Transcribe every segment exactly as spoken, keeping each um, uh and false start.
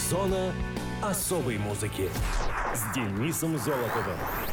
Зона особой музыки с Денисом Золотовым.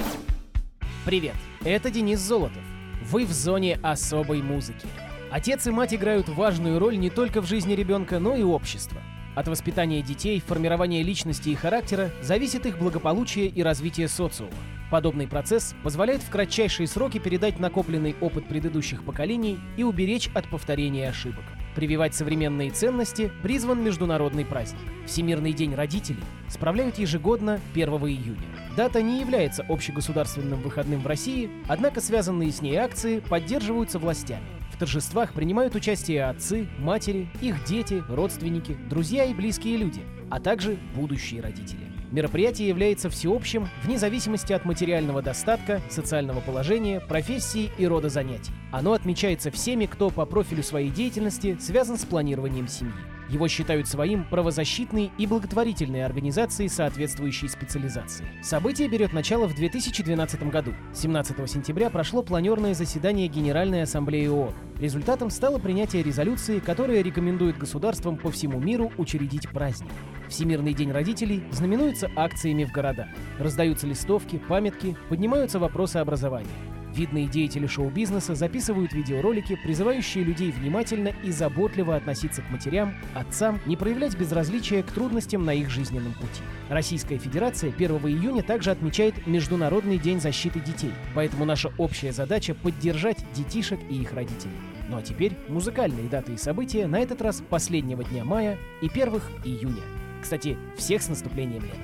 Привет, это Денис Золотов. Вы в зоне особой музыки. Отец и мать играют важную роль не только в жизни ребенка, но и общества. От воспитания детей, формирования личности и характера зависит их благополучие и развитие социума. Подобный процесс позволяет в кратчайшие сроки передать накопленный опыт предыдущих поколений и уберечь от повторения ошибок. Прививать современные ценности призван международный праздник. Всемирный день родителей справляют ежегодно первого июня. Дата не является общегосударственным выходным в России, однако связанные с ней акции поддерживаются властями. В торжествах принимают участие отцы, матери, их дети, родственники, друзья и близкие люди, а также будущие родители. Мероприятие является всеобщим вне зависимости от материального достатка, социального положения, профессии и рода занятий. Оно отмечается всеми, кто по профилю своей деятельности связан с планированием семьи. Его считают своим правозащитные и благотворительные организации соответствующей специализации. Событие берет начало в две тысячи двенадцатом году. семнадцатого сентября прошло планерное заседание Генеральной Ассамблеи ООН. Результатом стало принятие резолюции, которая рекомендует государствам по всему миру учредить праздник. Всемирный день родителей знаменуется акциями в городах. Раздаются листовки, памятки, поднимаются вопросы образования. Видные деятели шоу-бизнеса записывают видеоролики, призывающие людей внимательно и заботливо относиться к матерям, отцам, не проявлять безразличия к трудностям на их жизненном пути. Российская Федерация первого июня также отмечает Международный день защиты детей, поэтому наша общая задача — поддержать детишек и их родителей. Ну а теперь музыкальные даты и события, на этот раз последнего дня мая и первых июня. Кстати, всех с наступлением лета.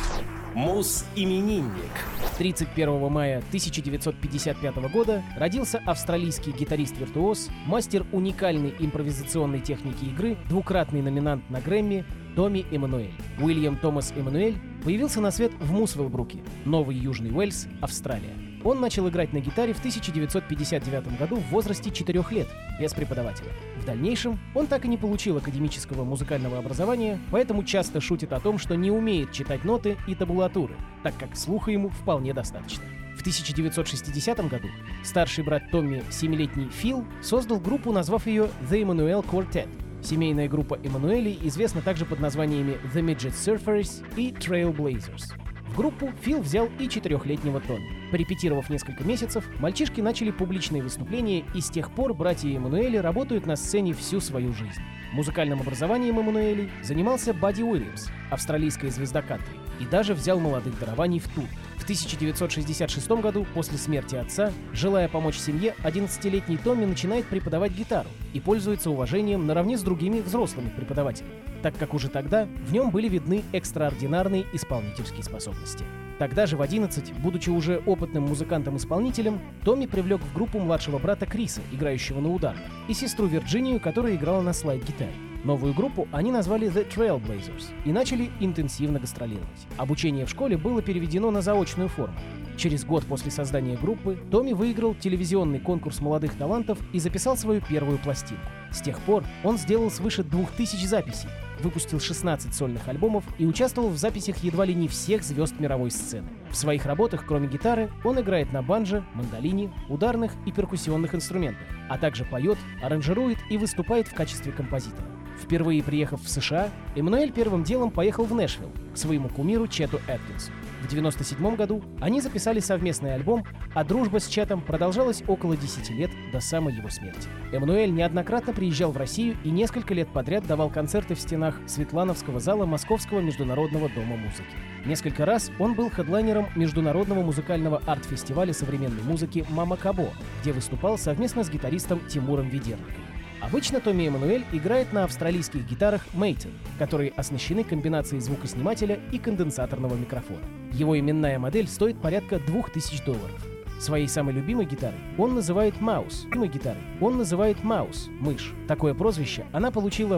Муз-именинник. тридцать первого мая тысяча девятьсот пятьдесят пятого года родился австралийский гитарист-виртуоз, мастер уникальной импровизационной техники игры, двукратный номинант на Грэмми Томми Эммануэль. Уильям Томас Эммануэль появился на свет в Мусвеллбруке, Новый Южный Уэльс, Австралия. Он начал играть на гитаре в тысяча девятьсот пятьдесят девятом году в возрасте четырёх лет, без преподавателя. В дальнейшем он так и не получил академического музыкального образования, поэтому часто шутит о том, что не умеет читать ноты и табулатуры, так как слуха ему вполне достаточно. В тысяча девятьсот шестидесятом году старший брат Томми, семилетний Фил, создал группу, назвав ее The Emmanuel Quartet. Семейная группа Эммануэлей известна также под названиями The Midget Surfers и Trailblazers. В группу Фил взял и четырехлетнего Томми. Порепетировав несколько месяцев, мальчишки начали публичные выступления, и с тех пор братья Эммануэли работают на сцене всю свою жизнь. Музыкальным образованием Эммануэлей занимался Бадди Уильямс, австралийская звезда кантри, и даже взял молодых дарований в тур. В тысяча девятьсот шестьдесят шестом году, после смерти отца, желая помочь семье, одиннадцатилетний Томми начинает преподавать гитару и пользуется уважением наравне с другими взрослыми преподавателями, так как уже тогда в нем были видны экстраординарные исполнительские способности. Тогда же в одиннадцать, будучи уже опытным музыкантом-исполнителем, Томми привлек в группу младшего брата Криса, играющего на ударных, и сестру Вирджинию, которая играла на слайд-гитаре. Новую группу они назвали The Trailblazers и начали интенсивно гастролировать. Обучение в школе было переведено на заочную форму. Через год после создания группы Томми выиграл телевизионный конкурс молодых талантов и записал свою первую пластинку. С тех пор он сделал свыше двух тысяч записей, выпустил шестнадцать сольных альбомов и участвовал в записях едва ли не всех звезд мировой сцены. В своих работах, кроме гитары, он играет на банджо, мандолине, ударных и перкуссионных инструментах, а также поет, аранжирует и выступает в качестве композитора. Впервые приехав в США, Эммануэль первым делом поехал в Нэшвилл к своему кумиру Чету Эткинсу. В девяносто седьмом году они записали совместный альбом, а дружба с Четом продолжалась около десяти лет до самой его смерти. Эммануэль неоднократно приезжал в Россию и несколько лет подряд давал концерты в стенах Светлановского зала Московского международного дома музыки. Несколько раз он был хедлайнером международного музыкального арт-фестиваля современной музыки «Мама Кабо», где выступал совместно с гитаристом Тимуром Ведерниковым. Обычно Томми Эммануэль играет на австралийских гитарах Мейтон, которые оснащены комбинацией звукоснимателя и конденсаторного микрофона. Его именная модель стоит порядка двух тысяч долларов. Своей самой любимой гитарой он называет Маус. Любимой гитарой он называет Маус, мышь. Такое прозвище она получила